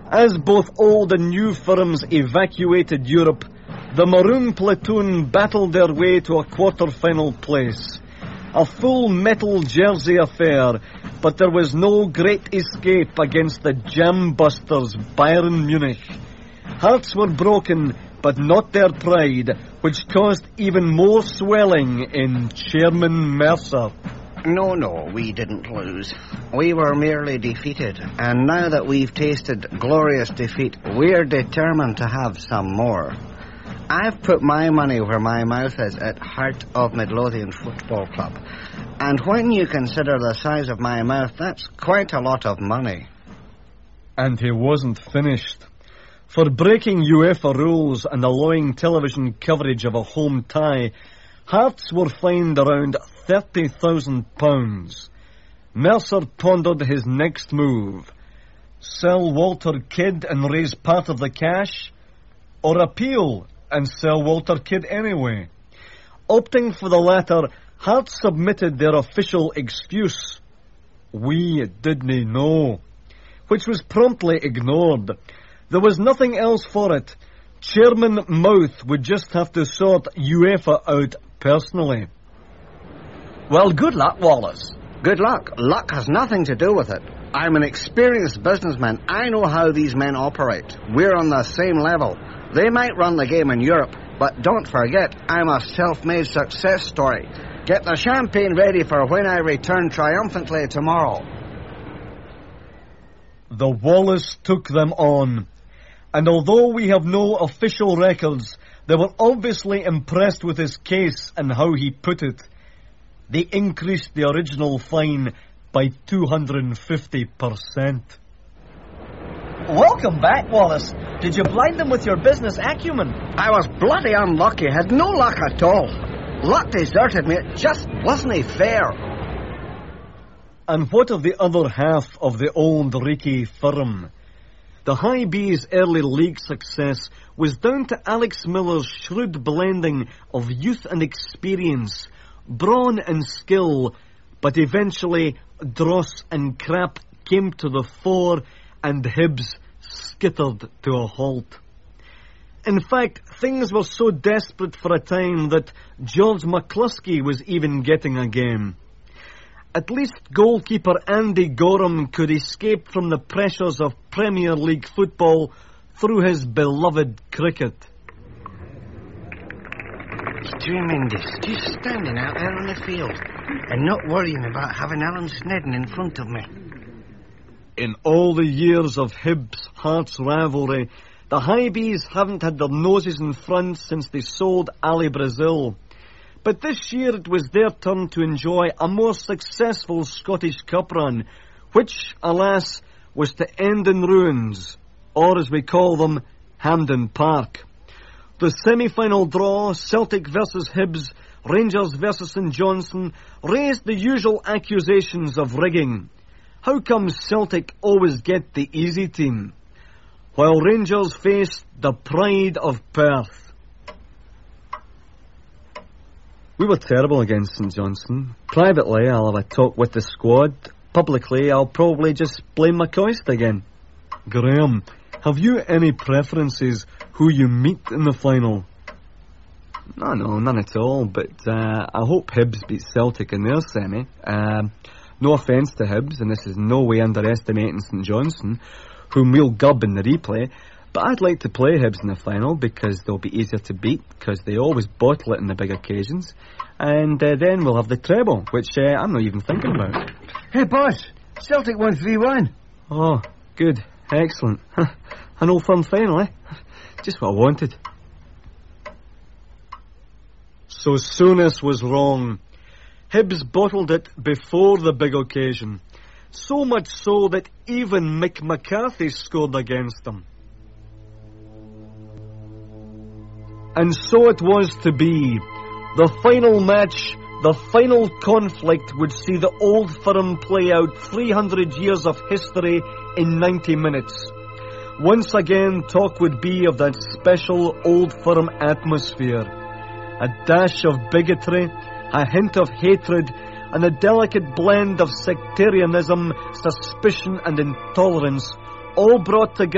As both old and new firms evacuated Europe, the Maroon Platoon battled their way to a quarter-final place. A full metal jersey affair, but there was no great escape against the jam-busters Bayern Munich. Hearts were broken, but not their pride, which caused even more swelling in Chairman Mercer. No, we didn't lose. We were merely defeated, and now that we've tasted glorious defeat, we're determined to have some more. I've put my money where my mouth is at Heart of Midlothian Football Club, and when you consider the size of my mouth, that's quite a lot of money. And he wasn't finished. For breaking UEFA rules and allowing television coverage of a home tie, Hearts were fined around £30,000. Mercer pondered his next move. Sell Walter Kidd and raise part of the cash, or appeal and sell Walter Kidd anyway. Opting for the latter, Hearts submitted their official excuse. We didn't know, which was promptly ignored. There was nothing else for it. Chairman Mouth would just have to sort UEFA out personally. Well, good luck, Wallace. Good luck. Luck has nothing to do with it. I'm an experienced businessman. I know how these men operate. We're on the same level. They might run the game in Europe, but don't forget, I'm a self-made success story. Get the champagne ready for when I return triumphantly tomorrow. The Wallace took them on, and although we have no official records, they were obviously impressed with his case and how he put it. They increased the original fine by 250%. Welcome back, Wallace. Did you blind them with your business acumen? I was bloody unlucky, had no luck at all. Luck deserted me, it just wasn't fair. And what of the other half of the old Ricky firm? The High B's early league success was down to Alex Miller's shrewd blending of youth and experience, brawn and skill, but eventually dross and crap came to the fore and Hibs skittered to a halt. In fact, things were so desperate for a time that George McCluskey was even getting a game. At least goalkeeper Andy Gorham could escape from the pressures of Premier League football through his beloved cricket. It's tremendous, just standing out there on the field and not worrying about having Alan Snedden in front of me. In all the years of Hibs Hearts rivalry, the High B's haven't had their noses in front since they sold Ali Brazil. But this year it was their turn to enjoy a more successful Scottish Cup run, which, alas, was to end in ruins, or as we call them, Hampden Park. The semi-final draw, Celtic versus Hibs, Rangers versus St Johnstone, raised the usual accusations of rigging. How come Celtic always get the easy team, while Rangers faced the pride of Perth? We were terrible against St Johnstone. Privately, I'll have a talk with the squad. Publicly, I'll probably just blame McCoist again. Graham, have you any preferences who you meet in the final? No, none at all, but I hope Hibs beat Celtic in their semi. No offence to Hibs, and this is no way underestimating St Johnstone, whom we'll gub in the replay, but I'd like to play Hibs in the final because they'll be easier to beat, because they always bottle it in the big occasions, and then we'll have the treble, which I'm not even thinking about. Hey, boss, Celtic won 3-1. Oh, good, excellent. An Old Firm final, eh? Just what I wanted. So Souness was wrong. Hibs bottled it before the big occasion, so much so that even Mick McCarthy scored against them. And so it was to be. The final match, the final conflict would see the Old Firm play out 300 years of history in 90 minutes. Once again, talk would be of that special Old Firm atmosphere. A dash of bigotry, a hint of hatred, and a delicate blend of sectarianism, suspicion and intolerance, all brought together